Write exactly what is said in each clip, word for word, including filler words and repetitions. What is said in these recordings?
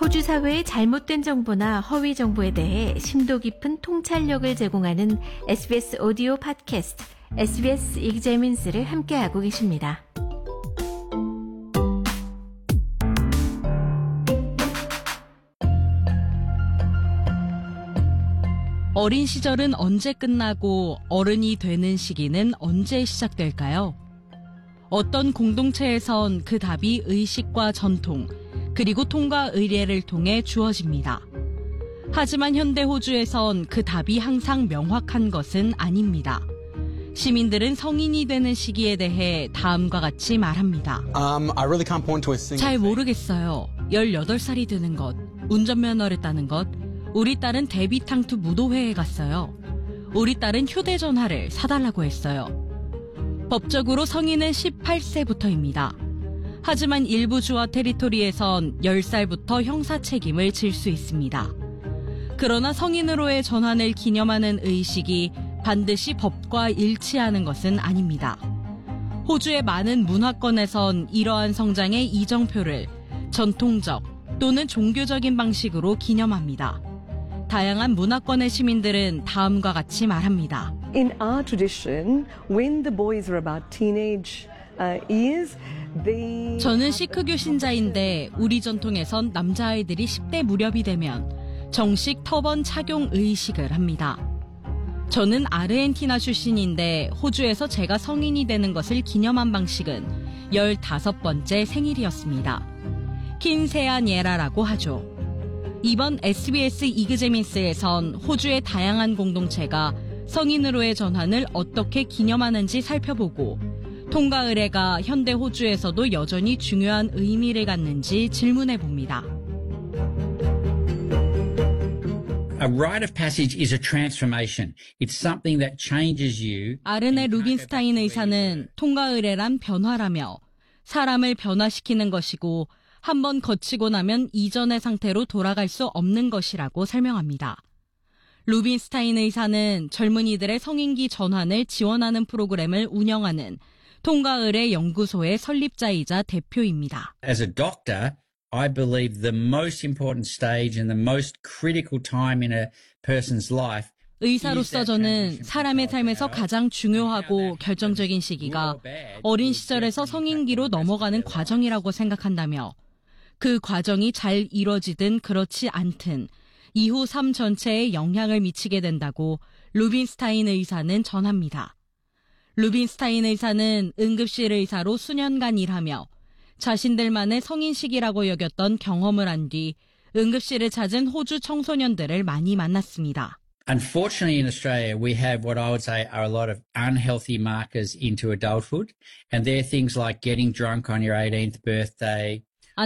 호주 사회의 잘못된 정보나 허위 정보에 대해 심도 깊은 통찰력을 제공하는 에스비에스 오디오 팟캐스트 에스비에스 익제민스를 함께하고 계십니다. 어린 시절은 언제 끝나고 어른이 되는 시기는 언제 시작될까요? 어떤 공동체에선 그 답이 의식과 전통, 그리고 통과 의례를 통해 주어집니다. 하지만 현대 호주에선 그 답이 항상 명확한 것은 아닙니다. 시민들은 성인이 되는 시기에 대해 다음과 같이 말합니다. Um, I really can't point to a single 잘 모르겠어요. 열여덟 살이 되는 것, 운전면허를 따는 것, 우리 딸은 데뷔탕투 무도회에 갔어요. 우리 딸은 휴대전화를 사달라고 했어요. 법적으로 성인은 열여덟 세부터입니다. 하지만 일부 주와 테리토리에선 열 살부터 형사 책임을 질 수 있습니다. 그러나 성인으로의 전환을 기념하는 의식이 반드시 법과 일치하는 것은 아닙니다. 호주의 많은 문화권에선 이러한 성장의 이정표를 전통적 또는 종교적인 방식으로 기념합니다. 다양한 문화권의 시민들은 다음과 같이 말합니다. In our tradition, when the boys are about teenage uh, years, they 저는 시크교 신자인데 우리 전통에선 남자아이들이 십 대 무렵이 되면 정식 터번 착용 의식을 합니다. 저는 아르헨티나 출신인데 호주에서 제가 성인이 되는 것을 기념한 방식은 열다섯 번째 생일이었습니다. 킨세아녜라라고 하죠. 이번 에스비에스 이그제민스에선 호주의 다양한 공동체가 성인으로의 전환을 어떻게 기념하는지 살펴보고 통과 의례가 현대 호주에서도 여전히 중요한 의미를 갖는지 질문해봅니다. A rite of passage is a transformation. It's something that changes you. 아르네 루빈스타인 의사는 통과 의례란 변화라며 사람을 변화시키는 것이고 한번 거치고 나면 이전의 상태로 돌아갈 수 없는 것이라고 설명합니다. 루빈스타인 의사는 젊은이들의 성인기 전환을 지원하는 프로그램을 운영하는 통과 의례 연구소의 설립자이자 대표입니다. As a doctor, I believe the most important stage and the most critical time in a person's life. 의사로서 저는 사람의 삶에서 가장 중요하고 결정적인 시기가 어린 시절에서 성인기로 넘어가는 과정이라고 생각한다며 그 과정이 잘 이뤄지든 그렇지 않든 이후 삶 전체에 영향을 미치게 된다고 루빈스타인 의사는 전합니다. 루빈스타인 의사는 응급실 의사로 수년간 일하며 자신들만의 성인 시기라고 여겼던 경험을 한 뒤 응급실을 찾은 호주 청소년들을 많이 만났습니다. Unfortunately in Australia we have what I would say are a lot of unhealthy markers into adulthood and they're things like getting drunk on your eighteenth birthday.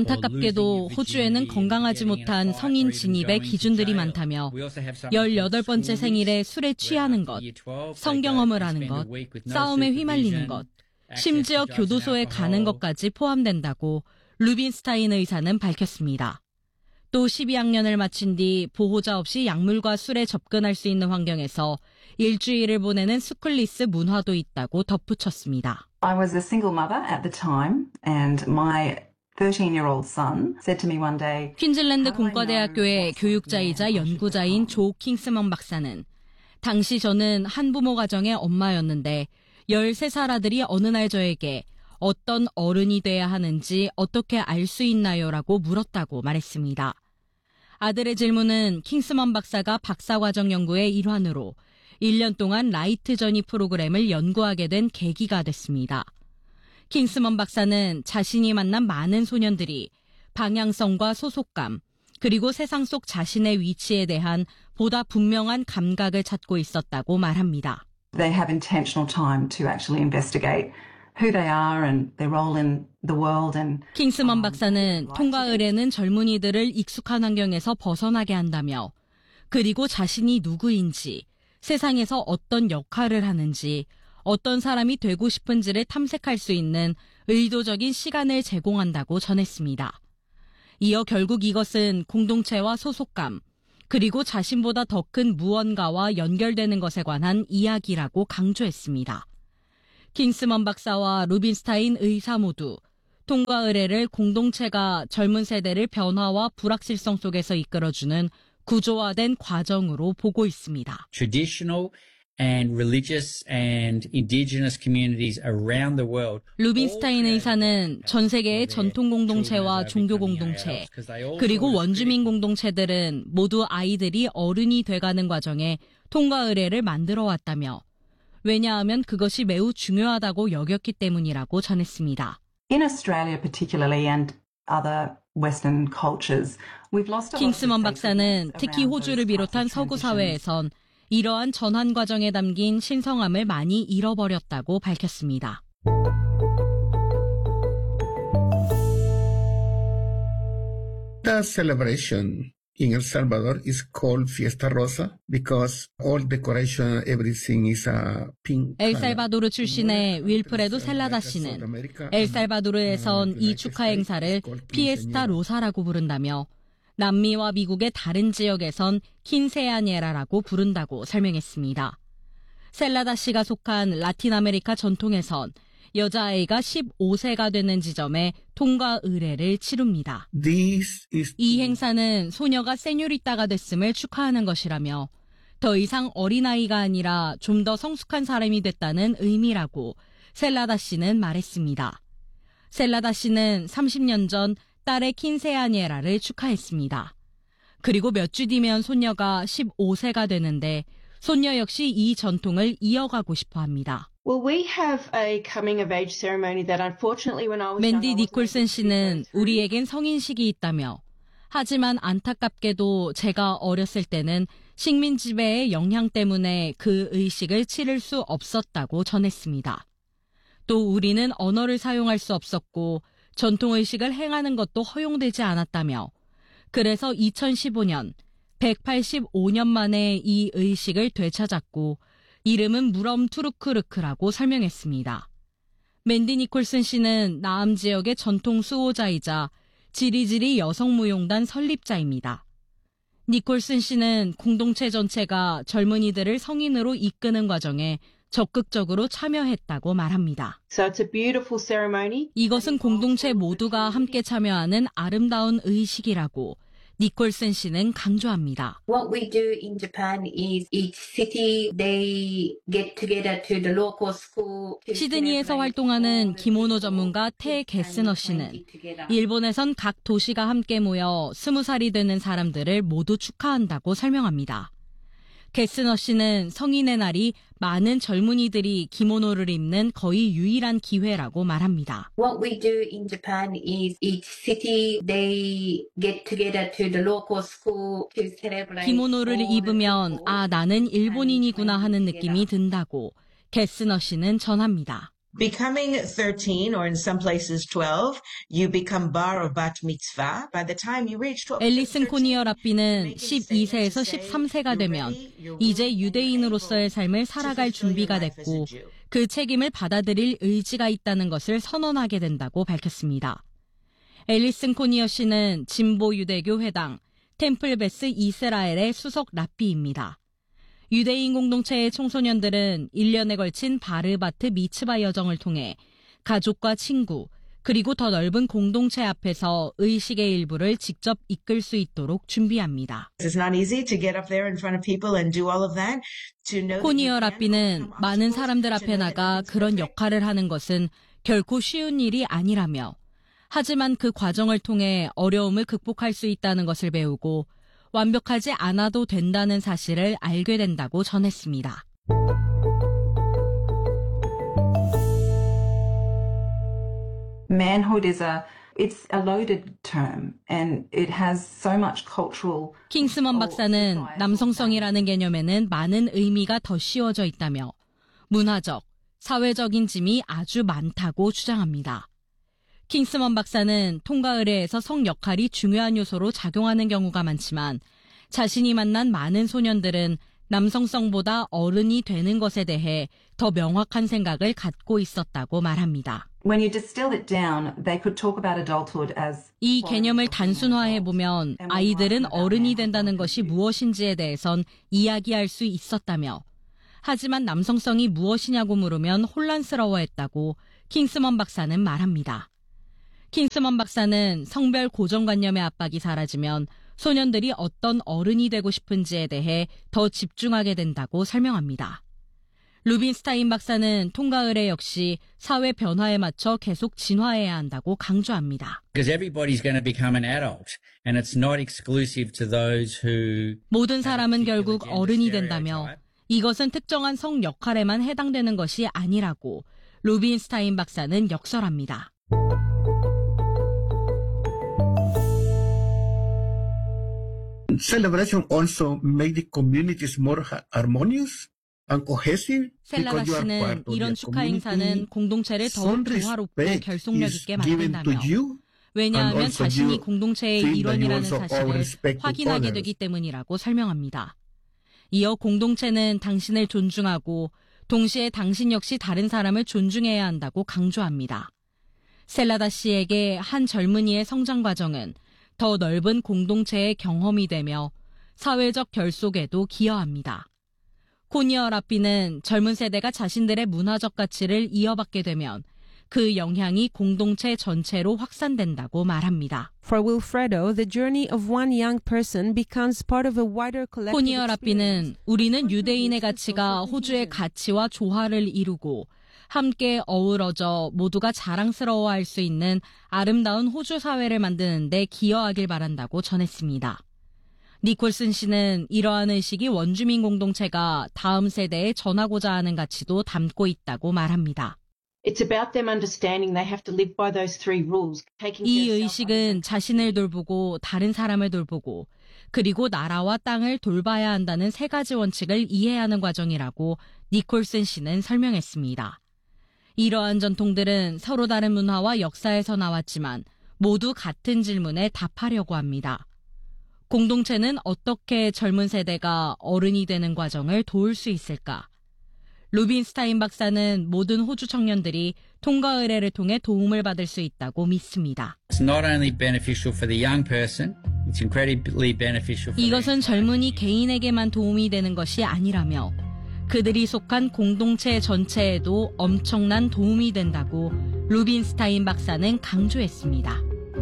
안타깝게도 호주에는 건강하지 못한 성인 진입의 기준들이 많다며 열여덟 번째 생일에 술에 취하는 것, 성경험을 하는 것, 싸움에 휘말리는 것, 심지어 교도소에 가는 것까지 포함된다고 루빈스타인 의사는 밝혔습니다. 또 십이 학년을 마친 뒤 보호자 없이 약물과 술에 접근할 수 있는 환경에서 일주일을 보내는 스쿨리스 문화도 있다고 덧붙였습니다. I was a single mother at the time and my thirteen-year-old son said to me one day. 퀸즐랜드 공과대학교의 교육자이자 연구자인 조 킹스먼 박사는 당시 저는 한부모 가정의 엄마였는데 열세 살 아들이 어느 날 저에게 어떤 어른이 돼야 하는지 어떻게 알 수 있나요? 라고 물었다고 말했습니다. 아들의 질문은 킹스먼 박사가 박사과정 연구의 일환으로 일 년 동안 라이트 저니 프로그램을 연구하게 된 계기가 됐습니다. 킹스먼 박사는 자신이 만난 많은 소년들이 방향성과 소속감, 그리고 세상 속 자신의 위치에 대한 보다 분명한 감각을 찾고 있었다고 말합니다. They have intentional time to actually investigate who they are and their role in the world and 킹스먼 박사는 통과 의례는 젊은이들을 익숙한 환경에서 벗어나게 한다며 그리고 자신이 누구인지, 세상에서 어떤 역할을 하는지, 어떤 사람이 되고 싶은지를 탐색할 수 있는 의도적인 시간을 제공한다고 전했습니다. 이어 결국 이것은 공동체와 소속감, 그리고 자신보다 더 큰 무언가와 연결되는 것에 관한 이야기라고 강조했습니다. 킹스먼 박사와 루빈스타인 의사 모두 통과 의례를 공동체가 젊은 세대를 변화와 불확실성 속에서 이끌어주는 구조화된 과정으로 보고 있습니다. Traditional and religious and indigenous communities around the world. 루빈스타인 의사는 전 세계의 전통 공동체와 종교 공동체, 그리고 원주민 공동체들은 모두 아이들이 어른이 돼가는 과정에 통과 의례를 만들어 왔다며, 왜냐하면 그것이 매우 중요하다고 여겼기 때문이라고 전했습니다. In Australia particularly and other Western cultures, we've lost a lot of 킹스먼 박사는 특히 호주를 비롯한 서구 사회에선 이러한 전환 과정에 담긴 신성함을 많이 잃어버렸다고 밝혔습니다. The celebration in El Salvador is called Fiesta Rosa because all decoration, everything is a pink. 엘살바도르 출신의 윌프레도 셀라다 씨는 엘살바도르에선 이 축하 행사를 피에스타 로사라고 부른다며, 남미와 미국의 다른 지역에선 킨세아니에라라고 부른다고 설명했습니다. 셀라다 씨가 속한 라틴 아메리카 전통에선 여자아이가 십오 세가 되는 지점에 통과 의례를 치룹니다. This is... 이 행사는 소녀가 세뇨리따가 됐음을 축하하는 것이라며, 더 이상 어린아이가 아니라 좀 더 성숙한 사람이 됐다는 의미라고 셀라다 씨는 말했습니다. 셀라다 씨는 삼십 년 전 딸의 킨세아니에라를 축하했습니다. 그리고 몇 주 뒤면 손녀가 십오 세가 되는데 손녀 역시 이 전통을 이어가고 싶어 합니다. Well, we have a coming of age ceremony that unfortunately when I was 맨디 니콜슨 씨는 우리에겐 성인식이 있다며, 하지만 안타깝게도 제가 어렸을 때는 식민 지배의 영향 때문에 그 의식을 치를 수 없었다고 전했습니다. 또 우리는 언어를 사용할 수 없었고 전통의식을 행하는 것도 허용되지 않았다며, 그래서 이천십오 년 백팔십오 년 만에 이 의식을 되찾았고 이름은 무럼 투르크르크라고 설명했습니다. 맨디 니콜슨 씨는 나암 지역의 전통 수호자이자 지리지리 여성무용단 설립자입니다. 니콜슨 씨는 공동체 전체가 젊은이들을 성인으로 이끄는 과정에 적극적으로 참여했다고 말합니다. So it's a beautiful ceremony. 이것은 공동체 모두가 함께 참여하는 아름다운 의식이라고 니콜슨 씨는 강조합니다. What we do in Japan is each city they get together to the local school. 시드니에서 활동하는 기모노 전문가 테 게스너 씨는 일본에선 각 도시가 함께 모여 스무 살이 되는 사람들을 모두 축하한다고 설명합니다. 게스너 씨는 성인의 날이 많은 젊은이들이 기모노를 입는 거의 유일한 기회라고 말합니다. What we do in Japan is each city they get together to the local school to celebrate. 기모노를 입으면 아 나는 일본인이구나 하는 느낌이 든다고 게스너 씨는 전합니다. Becoming thirteen, or in some places twelve, you become bar or bat mitzvah. By the time you reach twelve, 앨리슨 코니어 라비는 십이 세에서 십삼 세가 되면 이제 유대인으로서의 삶을 살아갈 준비가 됐고 그 책임을 받아들일 의지가 있다는 것을 선언하게 된다고 밝혔습니다. 앨리슨 코니어 씨는 진보 유대교 회당 템플베스 이스라엘의 수석 랍비입니다. 유대인 공동체의 청소년들은 일 년에 걸친 바르바트 미츠바 여정을 통해 가족과 친구, 그리고 더 넓은 공동체 앞에서 의식의 일부를 직접 이끌 수 있도록 준비합니다. 코니어 랍비는 많은 사람들 앞에 나가 그런 역할을 하는 것은 결코 쉬운 일이 아니라며, 하지만 그 과정을 통해 어려움을 극복할 수 있다는 것을 배우고 완벽하지 않아도 된다는 사실을 알게 된다고 전했습니다. Manhood is a it's a loaded term and it has so much cultural. 킹스먼 박사는 남성성이라는 개념에는 많은 의미가 더 씌워져 있다며 문화적, 사회적인 짐이 아주 많다고 주장합니다. 킹스먼 박사는 통과 의례에서 성 역할이 중요한 요소로 작용하는 경우가 많지만 자신이 만난 많은 소년들은 남성성보다 어른이 되는 것에 대해 더 명확한 생각을 갖고 있었다고 말합니다. When you distill it down, they could talk about adulthood as 이 개념을 단순화해보면 아이들은 어른이 된다는 것이 무엇인지에 대해선 이야기할 수 있었다며, 하지만 남성성이 무엇이냐고 물으면 혼란스러워했다고 킹스먼 박사는 말합니다. 킹스먼 박사는 성별 고정관념의 압박이 사라지면 소년들이 어떤 어른이 되고 싶은지에 대해 더 집중하게 된다고 설명합니다. 루빈스타인 박사는 통과 의뢰 역시 사회 변화에 맞춰 계속 진화해야 한다고 강조합니다. Because everybody's going to become an adult, and it's not exclusive to those who. 모든 사람은 결국 어른이 된다며 이것은 특정한 성 역할에만 해당되는 것이 아니라고 루빈스타인 박사는 역설합니다. Celebration also make the communities more harmonious. 셀라다 씨는 이런 축하 행사는 공동체를 더욱 조화롭고 결속력 있게 만든다며 왜냐하면 자신이 공동체의 일원이라는 사실을 확인하게 되기 때문이라고 설명합니다. 이어 공동체는 당신을 존중하고 동시에 당신 역시 다른 사람을 존중해야 한다고 강조합니다. 셀라다 씨에게 한 젊은이의 성장 과정은 더 넓은 공동체의 경험이 되며 사회적 결속에도 기여합니다. 코니어 라피는 젊은 세대가 자신들의 문화적 가치를 이어받게 되면 그 영향이 공동체 전체로 확산된다고 말합니다. For Wilfredo, the journey of one young person becomes part of a wider collective 코니어 라피는 우리는 유대인의 가치가 호주의 가치와 조화를 이루고 함께 어우러져 모두가 자랑스러워할 수 있는 아름다운 호주 사회를 만드는 데 기여하길 바란다고 전했습니다. 니콜슨 씨는 이러한 의식이 원주민 공동체가 다음 세대에 전하고자 하는 가치도 담고 있다고 말합니다. It's about them understanding they have to live by those three rules. 이 의식은 자신을 돌보고 다른 사람을 돌보고 그리고 나라와 땅을 돌봐야 한다는 세 가지 원칙을 이해하는 과정이라고 니콜슨 씨는 설명했습니다. 이러한 전통들은 서로 다른 문화와 역사에서 나왔지만 모두 같은 질문에 답하려고 합니다. 공동체는 어떻게 젊은 세대가 어른이 되는 과정을 도울 수 있을까? 루빈스타인 박사는 모든 호주 청년들이 통과 의뢰를 통해 도움을 받을 수 있다고 믿습니다. It's not only beneficial for the young person, it's incredibly beneficial for 이것은 젊은이 개인에게만 도움이 되는 것이 아니라며 그들이 속한 공동체 전체에도 엄청난 도움이 된다고 루빈스타인 박사는 강조했습니다.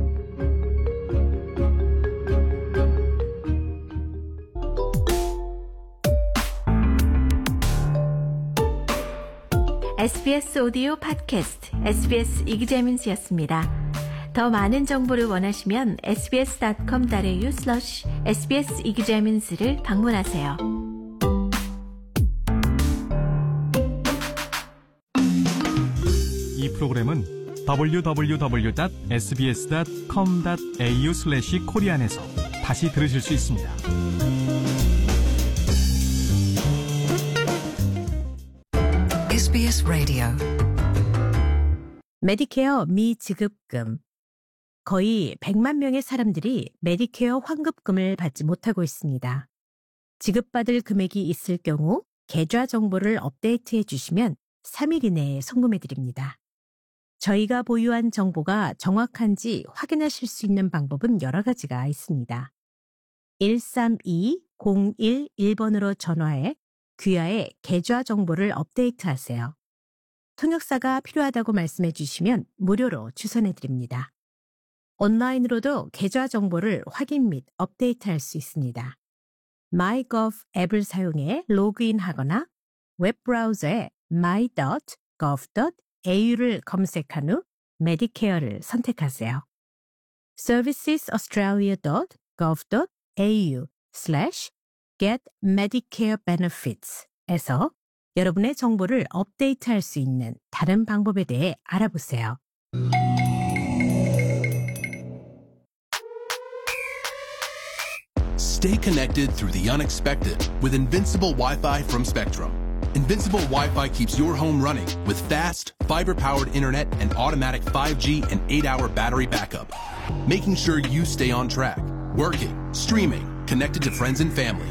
에스비에스 오디오 팟캐스트 에스비에스 이기재민스였습니다. 더 많은 정보를 원하시면 에스비에스 닷컴 슬래시 슬래시 에스비에스 이기재민스를 방문하세요. 이 프로그램은 더블유 더블유 더블유 닷 에스비에스 닷 컴 닷 에이유 슬래시 코리안에서 다시 들으실 수 있습니다. 에스비에스 라디오 메디케어 미지급금. 거의 백만 명의 사람들이 메디케어 환급금을 받지 못하고 있습니다. 지급받을 금액이 있을 경우 계좌 정보를 업데이트해 주시면 삼 일 이내에 송금해 드립니다. 저희가 보유한 정보가 정확한지 확인하실 수 있는 방법은 여러 가지가 있습니다. 일삼이 공일일 번으로 전화해 귀하의 계좌 정보를 업데이트하세요. 통역사가 필요하다고 말씀해 주시면 무료로 주선해 드립니다. 온라인으로도 계좌 정보를 확인 및 업데이트할 수 있습니다. 마이거브 앱을 사용해 로그인하거나 웹브라우저에 마이 닷 거브 닷 에이유를 검색한 후 메디케어를 선택하세요. 서비스 오스트레일리아 닷 거브 닷 에이유 슬래시 get medicare benefits 에서 여러분의 정보를 업데이트할 수 있는 다른 방법에 대해 알아보세요. Stay connected through the unexpected with Invincible Wi-Fi from Spectrum. Invincible Wi-Fi keeps your home running with fast, fiber-powered internet and automatic five G and eight hour battery backup, making sure you stay on track, working, streaming, connected to friends and family,